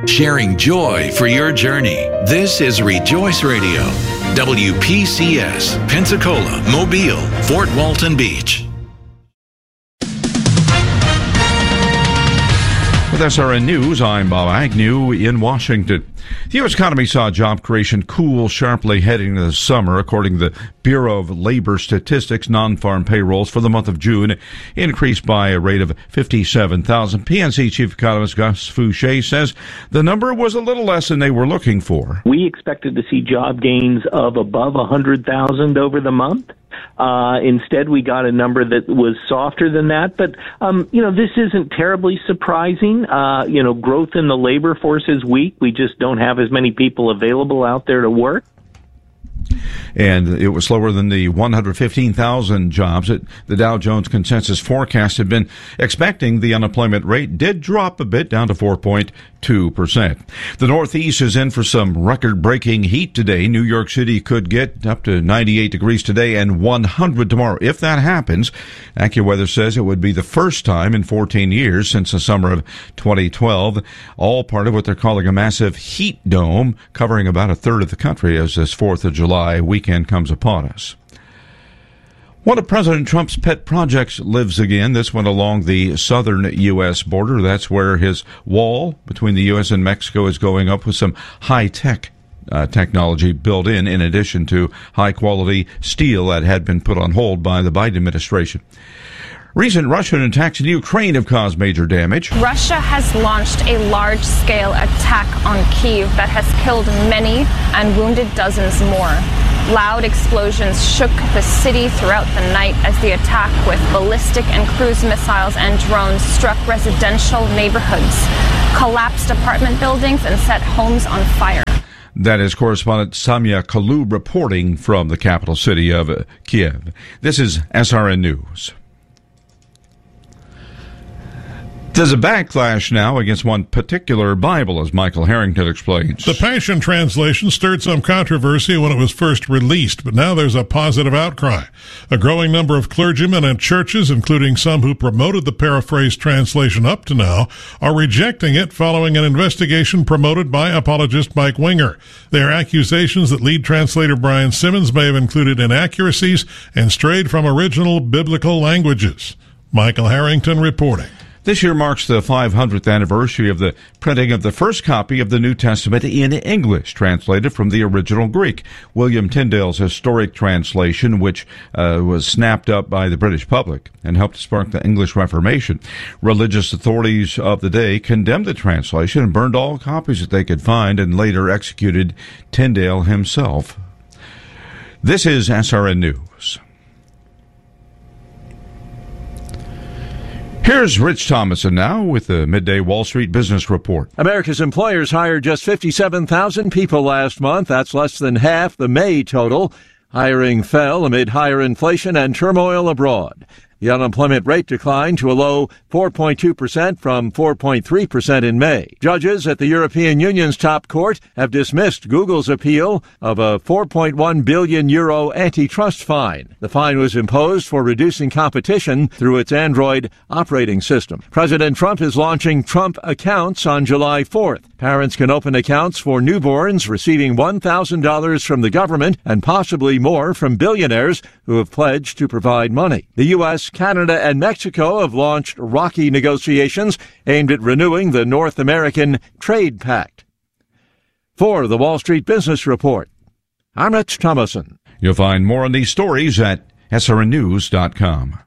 sharing joy for your journey. This is Rejoice Radio, WPCS, Pensacola, Mobile, Fort Walton Beach. With SRN News, I'm Bob Agnew in Washington. The U.S. economy saw job creation cool sharply heading into the summer. According to the Bureau of Labor Statistics, non-farm payrolls for the month of June increased by a rate of 57,000. PNC Chief Economist Gus Fouché says the number was a little less than they were looking for. We expected to see job gains of above 100,000 over the month. Instead, we got a number that was softer than that. But, this isn't terribly surprising. Growth in the labor force is weak. We just don't have as many people available out there to work. And it was slower than the 115,000 jobs that the Dow Jones Consensus Forecast had been expecting. The unemployment rate did drop a bit, down to 4.2%. The Northeast is in for some record-breaking heat today. New York City could get up to 98 degrees today and 100 tomorrow. If that happens, AccuWeather says it would be the first time in 14 years since the summer of 2012, all part of what they're calling a massive heat dome covering about a third of the country as this 4th of July weekend comes upon us. One of President Trump's pet projects lives again. This one along the southern U.S. border. That's where his wall between the U.S. and Mexico is going up with some high-tech technology built in addition to high-quality steel that had been put on hold by the Biden administration. Recent Russian attacks in Ukraine have caused major damage. Russia has launched a large-scale attack on Kyiv that has killed many and wounded dozens more. Loud explosions shook the city throughout the night as the attack with ballistic and cruise missiles and drones struck residential neighborhoods, collapsed apartment buildings, and set homes on fire. That is correspondent Samia Kalou reporting from the capital city of Kiev. This is SRN News. There's a backlash now against one particular Bible, as Michael Harrington explains. The Passion Translation stirred some controversy when it was first released, but now there's a positive outcry. A growing number of clergymen and churches, including some who promoted the paraphrased translation up to now, are rejecting it following an investigation promoted by apologist Mike Winger. There are accusations that lead translator Brian Simmons may have included inaccuracies and strayed from original biblical languages. Michael Harrington reporting. This year marks the 500th anniversary of the printing of the first copy of the New Testament in English, translated from the original Greek. William Tyndale's historic translation, which was snapped up by the British public and helped spark the English Reformation. Religious authorities of the day condemned the translation and burned all copies that they could find and later executed Tyndale himself. This is SRN News. Here's Rich Thomason now with the Midday Wall Street Business Report. America's employers hired just 57,000 people last month. That's less than half the May total. Hiring fell amid higher inflation and turmoil abroad. The unemployment rate declined to a low 4.2% from 4.3% in May. Judges at the European Union's top court have dismissed Google's appeal of a 4.1 billion euro antitrust fine. The fine was imposed for reducing competition through its Android operating system. President Trump is launching Trump Accounts on July 4th. Parents can open accounts for newborns receiving $1,000 from the government and possibly more from billionaires who have pledged to provide money. The U.S., Canada, and Mexico have launched rocky negotiations aimed at renewing the North American Trade Pact. For the Wall Street Business Report, I'm Rich Thomason. You'll find more on these stories at srnnews.com.